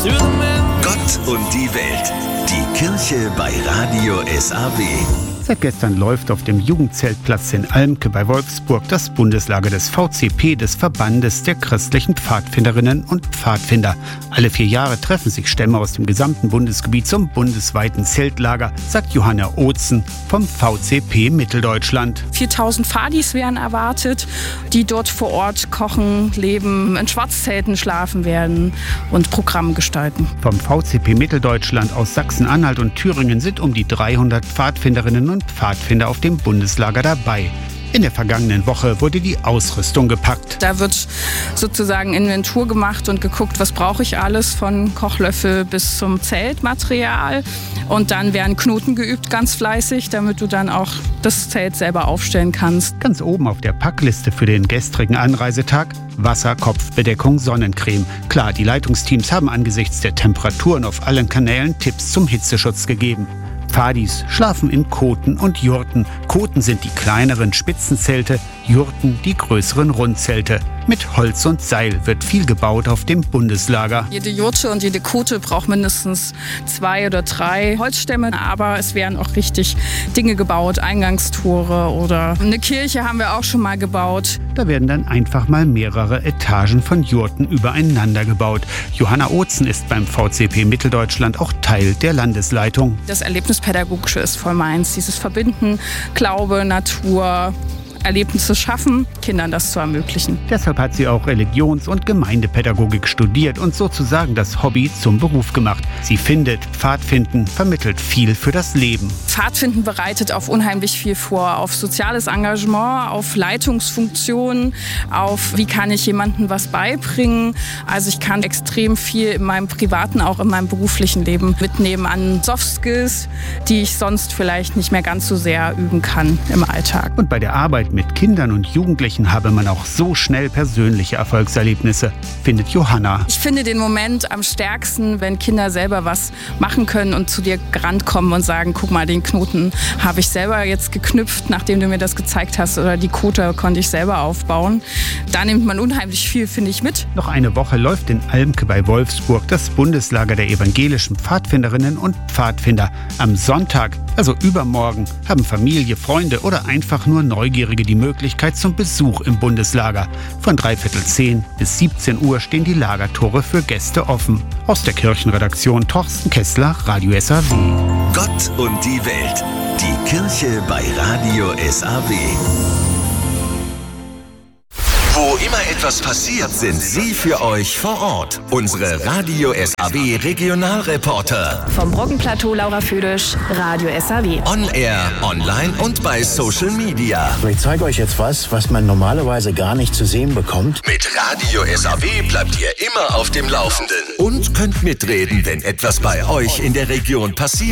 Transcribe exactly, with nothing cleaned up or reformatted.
Gott und die Welt. Die Kirche bei Radio S A W. Seit gestern läuft auf dem Jugendzeltplatz in Almke bei Wolfsburg das Bundeslager des V C P, des Verbandes der christlichen Pfadfinderinnen und Pfadfinder. Alle vier Jahre treffen sich Stämme aus dem gesamten Bundesgebiet zum bundesweiten Zeltlager, sagt Johanna Ozen vom V C P Mitteldeutschland. viertausend Fadis werden erwartet, die dort vor Ort kochen, leben, in Schwarzzelten schlafen werden und Programm gestalten. Vom V C P Mitteldeutschland aus Sachsen-Anhalt und Thüringen sind um die dreihundert Pfadfinderinnen und Pfadfinder auf dem Bundeslager dabei. In der vergangenen Woche wurde die Ausrüstung gepackt. Da wird sozusagen Inventur gemacht und geguckt, was brauche ich alles, von Kochlöffel bis zum Zeltmaterial. Und dann werden Knoten geübt, ganz fleißig, damit du dann auch das Zelt selber aufstellen kannst. Ganz oben auf der Packliste für den gestrigen Anreisetag: Wasser, Kopfbedeckung, Sonnencreme. Klar, die Leitungsteams haben angesichts der Temperaturen auf allen Kanälen Tipps zum Hitzeschutz gegeben. Pfadis schlafen in Koten und Jurten. Koten sind die kleineren Spitzenzelte, Jurten die größeren Rundzelte. Mit Holz und Seil wird viel gebaut auf dem Bundeslager. Jede Jurte und jede Kote braucht mindestens zwei oder drei Holzstämme, aber es werden auch richtig Dinge gebaut, Eingangstore oder eine Kirche haben wir auch schon mal gebaut. Da werden dann einfach mal mehrere Etagen von Jurten übereinander gebaut. Johanna Ozen ist beim V C P Mitteldeutschland auch Teil der Landesleitung. Das Erlebnispädagogische ist voll meins, dieses Verbinden, Glaube, Natur, Erlebnisse schaffen, Kindern das zu ermöglichen. Deshalb hat sie auch Religions- und Gemeindepädagogik studiert und sozusagen das Hobby zum Beruf gemacht. Sie findet, Pfadfinden vermittelt viel für das Leben. Pfadfinden bereitet auf unheimlich viel vor, auf soziales Engagement, auf Leitungsfunktionen, auf wie kann ich jemandem was beibringen. Also ich kann extrem viel in meinem privaten, auch in meinem beruflichen Leben mitnehmen an Soft Skills, die ich sonst vielleicht nicht mehr ganz so sehr üben kann im Alltag. Und bei der Arbeit mit Kindern und Jugendlichen habe man auch so schnell persönliche Erfolgserlebnisse, findet Johanna. Ich finde den Moment am stärksten, wenn Kinder selber was machen können und zu dir gerannt kommen und sagen, guck mal, den Knoten habe ich selber jetzt geknüpft, nachdem du mir das gezeigt hast, oder die Kote konnte ich selber aufbauen. Da nimmt man unheimlich viel, finde ich, mit. Noch eine Woche läuft in Almke bei Wolfsburg das Bundeslager der evangelischen Pfadfinderinnen und Pfadfinder. Am Sonntag, also übermorgen, haben Familie, Freunde oder einfach nur Neugierige die Möglichkeit zum Besuch im Bundeslager. Von dreiviertel zehn bis siebzehn Uhr stehen die Lagertore für Gäste offen. Aus der Kirchenredaktion Thorsten Kessler, Radio S A W. Gott und die Welt. Die Kirche bei Radio S A W. Wo immer etwas passiert, sind Sie für euch vor Ort. Unsere Radio S A W Regionalreporter. Vom Brockenplateau Laura Füdisch, Radio S A W. On Air, online und bei Social Media. Ich zeige euch jetzt was, was man normalerweise gar nicht zu sehen bekommt. Mit Radio S A W bleibt ihr immer auf dem Laufenden. Und könnt mitreden, wenn etwas bei euch in der Region passiert.